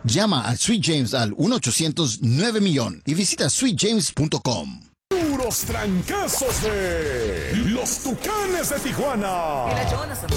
Llama a Sweet James al 1-800-9-MILLON y visita sweetjames.com. Puros trancazos de los Tucanes de Tijuana.